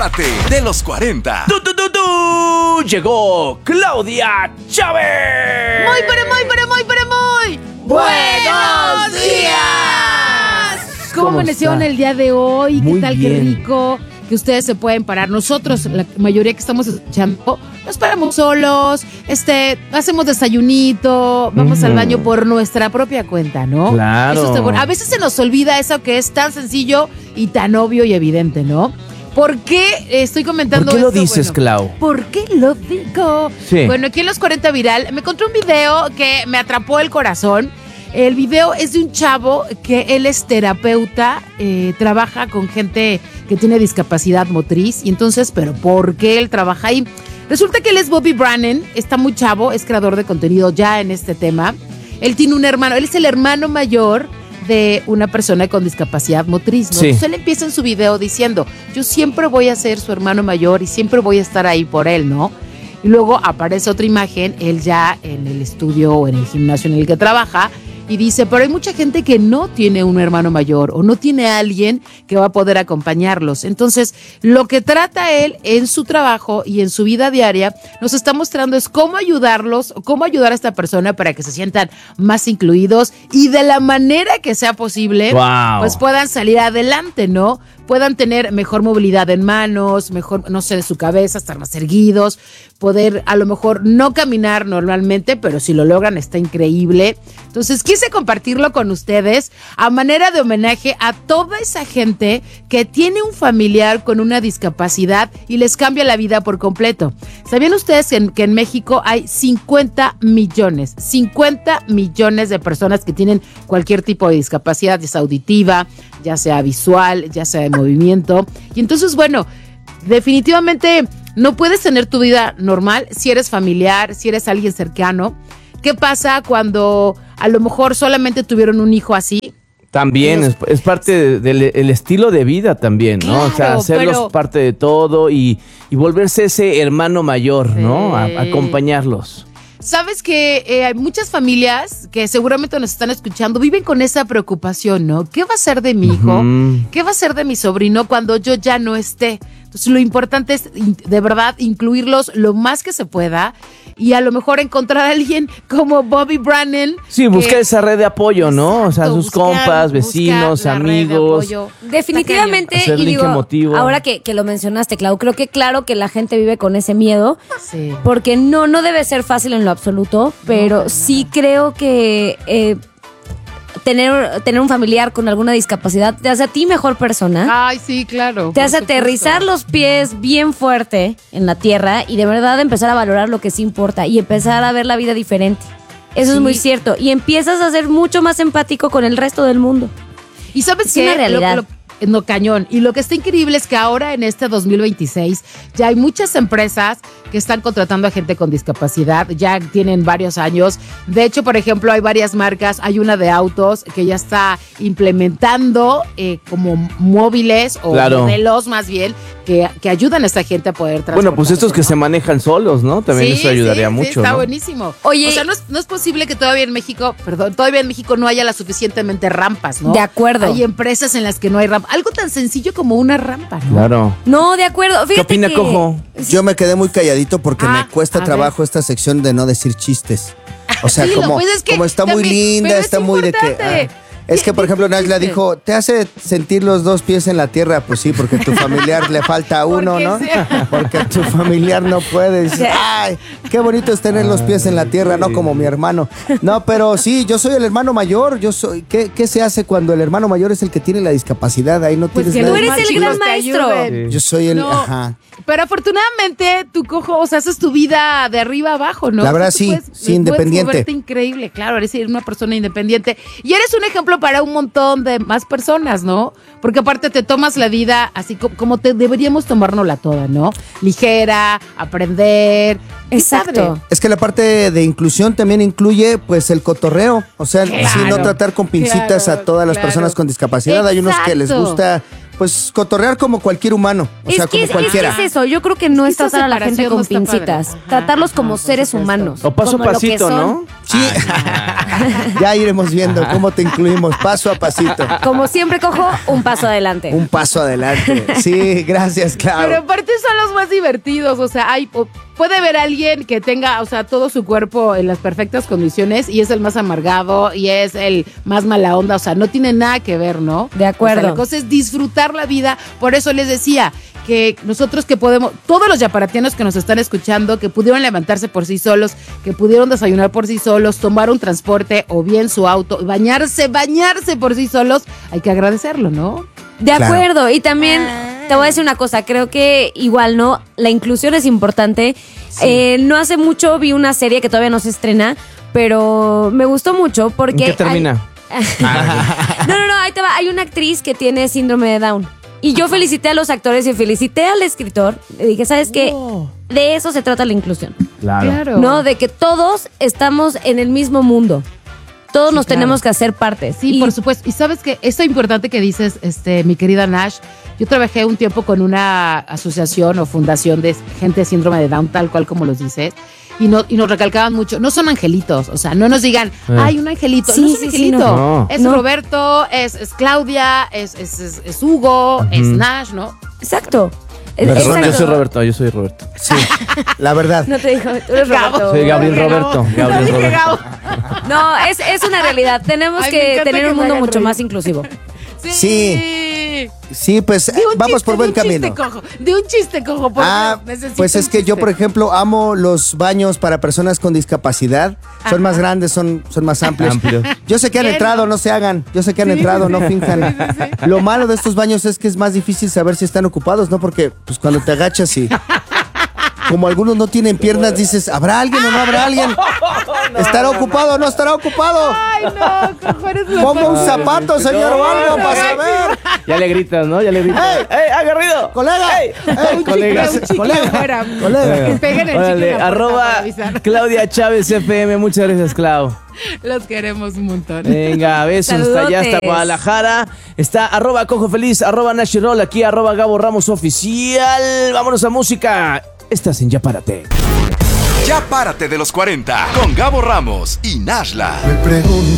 debate de los 40. Llegó Claudia Chávez. Muy buenos días. ¿Cómo amanecieron el día de hoy? Muy ¿Qué tal? bien. Qué rico que ustedes se pueden parar. Nosotros, la mayoría que estamos escuchando, nos paramos solos, hacemos desayunito, vamos al baño por nuestra propia cuenta, ¿no? Claro. Eso está bueno. A veces se nos olvida eso que es tan sencillo y tan obvio y evidente, ¿no? ¿Por qué estoy comentando ¿Por qué lo esto? dices, Clau? ¿Por qué lo digo? Sí. Bueno, aquí en Los 40 Viral me encontré un video que me atrapó el corazón. El video es de un chavo que él es terapeuta, trabaja con gente que tiene discapacidad motriz. Y entonces, ¿pero por qué él trabaja ahí? Resulta que él es Bobby Brannan, está muy chavo, es creador de contenido ya en este tema. Él tiene un hermano, él es el hermano mayor de una persona con discapacidad motriz, ¿no? Sí. Entonces él empieza en su video diciendo, yo siempre voy a ser su hermano mayor y siempre voy a estar ahí por él, ¿no? Y luego aparece otra imagen, él ya en el estudio o en el gimnasio en el que trabaja, y dice, pero hay mucha gente que no tiene un hermano mayor o no tiene a alguien que va a poder acompañarlos. Entonces, lo que trata él en su trabajo y en su vida diaria, nos está mostrando es cómo ayudarlos, cómo ayudar a esta persona para que se sientan más incluidos y de la manera que sea posible, Wow. pues puedan salir adelante, ¿no? Puedan tener mejor movilidad en manos, mejor, no sé, de su cabeza, estar más erguidos, poder a lo mejor no caminar normalmente, pero si lo logran está increíble. Entonces quise compartirlo con ustedes a manera de homenaje a toda esa gente que tiene un familiar con una discapacidad y les cambia la vida por completo. ¿Sabían ustedes que en México hay 50 millones de personas que tienen cualquier tipo de discapacidad, ya sea auditiva, ya sea visual, ya sea de movimiento? Y entonces, bueno, definitivamente no puedes tener tu vida normal si eres familiar, si eres alguien cercano. ¿Qué pasa cuando a lo mejor solamente tuvieron un hijo así? También es parte del el estilo de vida también, ¿no? O sea, Claro, hacerlos pero- parte de todo y volverse ese hermano mayor, ¿no? Acompañarlos. Sabes que hay muchas familias que seguramente nos están escuchando, viven con esa preocupación, ¿no? ¿Qué va a ser de mi hijo? ¿Qué va a ser de mi sobrino cuando yo ya no esté? Entonces lo importante es de verdad incluirlos lo más que se pueda y a lo mejor encontrar a alguien como Bobby Brannan. Sí, busca que- esa red de apoyo, ¿no? O sea, Exacto, sus compas, vecinos, buscar la red de amigos. apoyo. Definitivamente, Hacer y link digo, emotivo. ahora que lo mencionaste, Clau, creo que claro que la gente vive con ese miedo, Sí. porque no debe ser fácil en lo absoluto, pero para sí creo que tener un familiar con alguna discapacidad te hace a ti mejor persona, Ay, sí, claro. te por hace supuesto. aterrizar los pies bien fuerte en la tierra y de verdad empezar a valorar lo que sí importa y empezar a ver la vida diferente. Eso Sí. es muy cierto. Y empiezas a ser mucho más empático con el resto del mundo. Y sabes Es qué? una realidad. No, cañón. Y lo que está increíble es que ahora en este 2026 ya hay muchas empresas que están contratando a gente con discapacidad, ya tienen varios años. De hecho, por ejemplo, hay varias marcas, hay una de autos que ya está implementando como móviles o Claro. modelos más bien que ayudan a esta gente a poder transportarse. Bueno, pues estos que se manejan solos, ¿no? También Sí, eso ayudaría sí, mucho, está ¿no? buenísimo. Oye, o sea, no es posible que todavía en México no haya las suficientemente rampas, ¿no? De acuerdo. Hay empresas en las que no hay rampa. Algo tan sencillo como una rampa, ¿no? Claro. No, de acuerdo. ¿Qué Fíjate opina que- Cojo? Yo me quedé muy calladito porque Ah, me cuesta a trabajo esta sección de no decir chistes. O sea, Sí, lo como, pues es que como está muy también- linda, pero es está muy de que... importante. es que, por ejemplo, Naila ¿Viste? dijo, ¿te hace sentir los dos pies en la tierra? Pues sí, porque a tu familiar le falta uno, Porque ¿no? sea. Porque a tu familiar no puede. Dices, ay, qué bonito es tener los pies en la tierra, no como mi hermano. No, pero sí, yo soy el hermano mayor. ¿Qué se hace cuando el hermano mayor es el que tiene la discapacidad? Ahí no Pues tienes que nada. tú eres los el chicos gran te maestro. ayuden. Yo soy el... No, Ajá. Pero afortunadamente tu Cojo, o sea, haces tu vida de arriba abajo, ¿no? La verdad, Tú sí, puedes- sí, puedes independiente. moverte increíble, claro, eres una persona independiente. Y eres un ejemplo para un montón de más personas, ¿no? Porque aparte te tomas la vida así como te deberíamos tomárnosla toda, ¿no? Ligera, aprender. Qué Exacto. padre. Es que la parte de inclusión también incluye pues el cotorreo, o sea, Claro, sí, no tratar con pincitas claro, a todas las claro. personas con discapacidad. Hay unos que les Exacto. gusta pues cotorrear como cualquier humano, o sea, como cualquiera. Es que es eso, yo creo que no es Esa tratar a la gente separación con no está pincitas, padre. Ajá. tratarlos como No, por seres supuesto. humanos. O paso a como lo que pasito, son. ¿no? Sí, ya iremos viendo cómo te incluimos, paso a pasito. Como siempre cojo, un paso adelante. Un paso adelante. Sí, gracias, Clau. Pero aparte son los más divertidos, o sea, puede ver a alguien que tenga, o sea, todo su cuerpo en las perfectas condiciones y es el más amargado y es el más mala onda, o sea, no tiene nada que ver, ¿no? De acuerdo. O sea, la cosa es disfrutar la vida, por eso les decía que nosotros que podemos, todos los yaparatianos que nos están escuchando, que pudieron levantarse por sí solos, que pudieron desayunar por sí solos, tomar un transporte o bien su auto, bañarse por sí solos, hay que agradecerlo, ¿no? De acuerdo, y también te voy a decir una cosa, creo que igual, ¿no? La inclusión es importante. No hace mucho vi una serie que todavía no se estrena, pero me gustó mucho porque... ¿En qué termina? No, ahí te va. Hay una actriz que tiene síndrome de Down. Y yo felicité a los actores y felicité al escritor. Le dije, ¿sabes qué? De eso se trata la inclusión. Claro. ¿No? De que todos estamos en el mismo mundo. Todos nos claro. tenemos que hacer parte. Sí, por supuesto. Y sabes que esto importante que dices, mi querida Nash, yo trabajé un tiempo con una asociación o fundación de gente de síndrome de Down, tal cual como los dices, y nos recalcaban mucho, no son angelitos, o sea, no nos digan, hay un angelito, Sí, no es un sí, angelito, no. es No. Roberto, es Claudia, es Hugo, es Nash, ¿no? Exacto. Perdón, Exacto. yo soy Roberto. Sí, la verdad. No te dijo, tú eres Roberto. Soy Gabriel Roberto. Gabriel Dije Roberto. Gabo. No, es una realidad. Tenemos Ay, me que encanta tener que un me mundo hagan mucho reír. más inclusivo. Sí, pues De un vamos chiste, por buen de un chiste camino. cojo, de un chiste cojo, por favor, necesito Pues es un que yo, chiste. por ejemplo, amo los baños para personas con discapacidad. Son más grandes, son más amplios. Amplios. Yo sé que han Bien. entrado, no se hagan. Yo sé que han entrado, no finjan. Lo malo de estos baños es que es más difícil saber si están ocupados, ¿no? Porque pues cuando te agachas y como algunos no tienen piernas, dices, ¿habrá alguien o no habrá alguien? ¿Estará ocupado o no estará ocupado? Ay, no, cojo, eres lo Ponga un peor. zapato, señor, o algo para saber. Ya le gritas, ¿no? Ya le gritas. ¡Ey! ¡Ey, agarrido! ¡Colega! ¡Ey! Un Colega. chicle colega. afuera. Colega. Que peguen el Órale, chicle en la puerta para arroba avisar. Claudia Chávez FM. Muchas gracias, Clau. Los queremos un montón. Venga, besos hasta allá, hasta Saludotes. Guadalajara. Está arroba Cojo Feliz, arroba Nashirol, aquí arroba Gabo Ramos Oficial. Vámonos a música. Estás en Ya Párate. Ya párate de los 40 con Gabo Ramos y Nashla. Me pregunto